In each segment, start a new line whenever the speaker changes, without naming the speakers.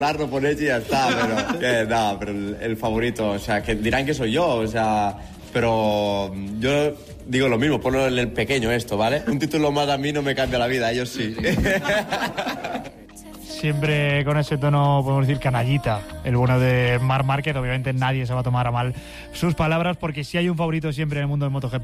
Darlo por hecho y ya está, pero el favorito, o sea, que dirán que soy yo, o sea, pero yo digo lo mismo, ponlo en el pequeño esto, ¿vale? Un título más a mí no me cambia la vida, a ellos sí.
Siempre con ese tono, podemos decir, canallita, el bueno de Marc Márquez. Obviamente nadie se va a tomar a mal sus palabras, porque si hay un favorito siempre en el mundo del MotoGP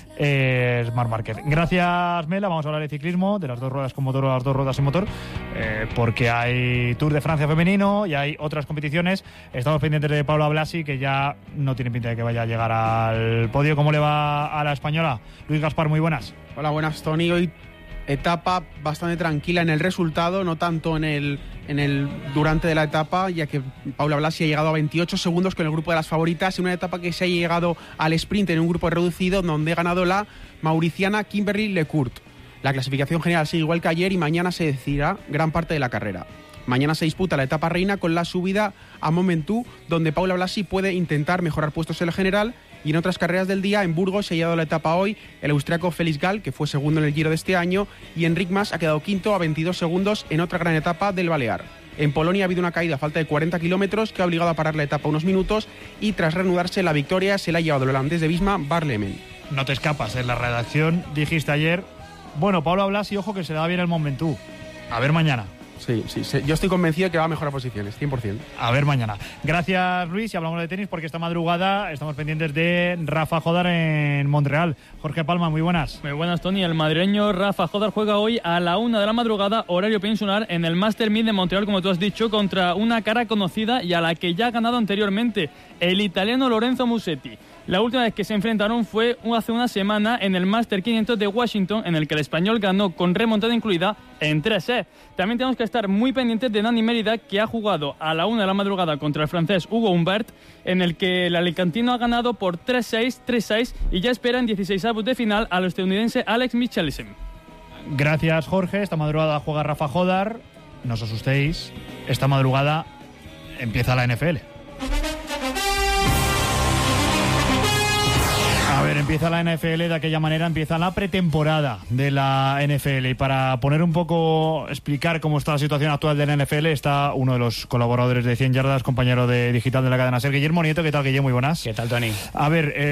es Marc Márquez. Gracias, Mela. Vamos a hablar de ciclismo, de las 2 ruedas con motor o las 2 ruedas sin motor, porque hay Tour de Francia femenino y hay otras competiciones. Estamos pendientes de Paula Blasi, que ya no tiene pinta de que vaya a llegar al podio. ¿Cómo le va a la española? Luis Gaspar, muy buenas.
Hola, buenas, Tony. Hoy etapa bastante tranquila en el resultado, no tanto en el durante de la etapa, ya que Paula Blasi ha llegado a 28 segundos con el grupo de las favoritas, en una etapa que se ha llegado al sprint en un grupo reducido, donde ha ganado la mauriciana Kimberly Lecourt. La clasificación general sigue igual que ayer y mañana se decidirá gran parte de la carrera. Mañana se disputa la etapa reina con la subida a Mont Ventoux, donde Paula Blasi puede intentar mejorar puestos en el general. Y en otras carreras del día, en Burgos se ha llegado la etapa hoy el austriaco Felix Gall, que fue segundo en el Giro de este año, y Enric Mas ha quedado quinto a 22 segundos en otra gran etapa del Balear. En Polonia ha habido una caída a falta de 40 kilómetros que ha obligado a parar la etapa unos minutos, y tras reanudarse la victoria se la ha llevado el holandés de Visma, Bart Lemen.
No te escapas, en la redacción dijiste ayer, bueno, Paula Blasi, ojo que se le da bien el Mont Ventoux. A ver mañana.
Sí, yo estoy convencido de que va a mejorar posiciones, 100%.
A ver mañana. Gracias, Luis, y hablamos de tenis porque esta madrugada estamos pendientes de Rafa Jodar en Montreal. Jorge Palma, muy buenas.
Muy buenas, Tony. El madrileño Rafa Jodar juega hoy a la 1 de la madrugada, horario peninsular, en el Master 1000 de Montreal, como tú has dicho, contra una cara conocida y a la que ya ha ganado anteriormente, el italiano Lorenzo Musetti. La última vez que se enfrentaron fue hace una semana en el Master 500 de Washington, en el que el español ganó con remontada incluida en 3 sets. También tenemos que estar muy pendientes de Dani Mérida, que ha jugado a la 1 de la madrugada contra el francés Hugo Humbert, en el que el alicantino ha ganado por 3-6, 3-6 y ya espera en 16avos de final al estadounidense Alex Michelsen.
Gracias, Jorge. Esta madrugada juega Rafa Jodar. No os asustéis, esta madrugada empieza la NFL. A ver, empieza la NFL de aquella manera, empieza la pretemporada de la NFL. Y para poner un poco, explicar cómo está la situación actual de la NFL, está uno de los colaboradores de 100 Yardas, compañero de digital de la cadena SER, Guillermo Nieto. ¿Qué tal, Guillermo? Muy buenas.
¿Qué tal, Tony?
A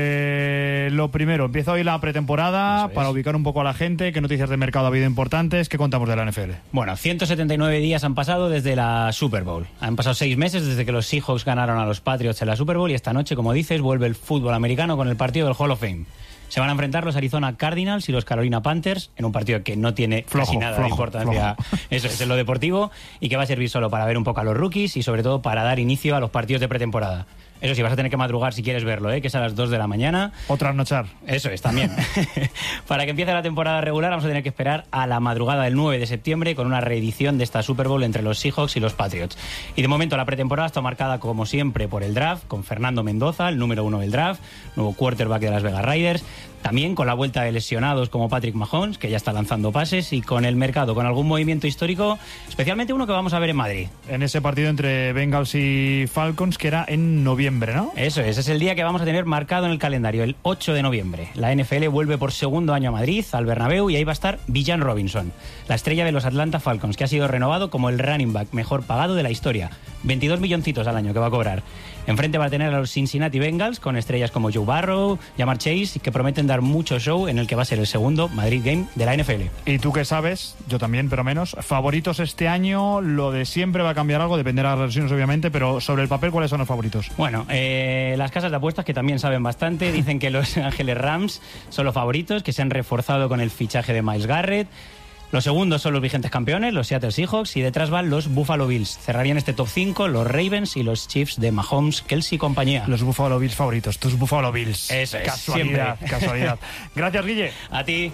ver, lo primero, empieza hoy la pretemporada para ubicar un poco a la gente. ¿Qué noticias de mercado ha habido importantes? ¿Qué contamos de la NFL?
Bueno, 179 días han pasado desde la Super Bowl. Han pasado 6 meses desde que los Seahawks ganaron a los Patriots en la Super Bowl y esta noche, como dices, vuelve el fútbol americano con el partido del Hall of Fame. Se van a enfrentar los Arizona Cardinals y los Carolina Panthers en un partido que no tiene casi nada de importancia. Eso es en lo deportivo y que va a servir solo para ver un poco a los rookies y sobre todo para dar inicio a los partidos de pretemporada. Eso sí, vas a tener que madrugar si quieres verlo, que es a las 2 de la mañana.
O trasnochar.
Eso es, también. Para que empiece la temporada regular vamos a tener que esperar a la madrugada del 9 de septiembre con una reedición de esta Super Bowl entre los Seahawks y los Patriots. Y de momento la pretemporada está marcada como siempre por el draft, con Fernando Mendoza, el número 1 del draft, nuevo quarterback de Las Vegas Raiders. También con la vuelta de lesionados como Patrick Mahomes, que ya está lanzando pases, y con el mercado, con algún movimiento histórico, especialmente uno que vamos a ver en Madrid.
En ese partido entre Bengals y Falcons, que era en noviembre, ¿no?
Eso es el día que vamos a tener marcado en el calendario, el 8 de noviembre. La NFL vuelve por segundo año a Madrid, al Bernabéu, y ahí va a estar Villan Robinson, la estrella de los Atlanta Falcons, que ha sido renovado como el running back mejor pagado de la historia. 22 milloncitos al año que va a cobrar. Enfrente va a tener a los Cincinnati Bengals, con estrellas como Joe Burrow, Ja'Marr Chase, que prometen dar mucho show en el que va a ser el segundo Madrid Game de la NFL.
¿Y tú qué sabes? Yo también, pero menos. ¿Favoritos este año? Lo de siempre va a cambiar algo, dependerá de las versiones obviamente, pero sobre el papel, ¿cuáles son los favoritos?
Bueno, las casas de apuestas, que también saben bastante, dicen que los Ángeles Rams son los favoritos, que se han reforzado con el fichaje de Myles Garrett. Los segundos son los vigentes campeones, los Seattle Seahawks, y detrás van los Buffalo Bills. Cerrarían este top 5 los Ravens y los Chiefs de Mahomes, Kelsey y compañía.
Los Buffalo Bills favoritos, tus Buffalo Bills.
Eso es,
casualidad,
siempre.
Casualidad. Gracias, Guille.
A ti.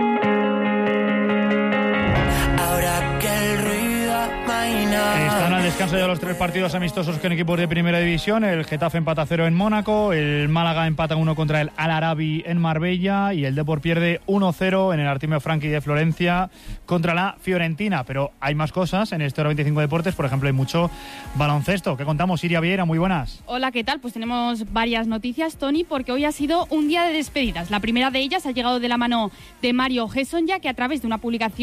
Están al descanso ya los 3 partidos amistosos con equipos de primera división. El Getafe empata 0 en Mónaco, el Málaga empata 1 contra el Al Arabi en Marbella y el Depor pierde 1-0 en el Artemio Franchi de Florencia contra la Fiorentina. Pero hay más cosas en este Hora 25 Deportes, por ejemplo hay mucho baloncesto. ¿Qué contamos? Siria Vieira, muy buenas.
Hola, ¿qué tal? Pues tenemos varias noticias, Tony, porque hoy ha sido un día de despedidas. La primera de ellas ha llegado de la mano de Mario Hesonja, que a través de una publicación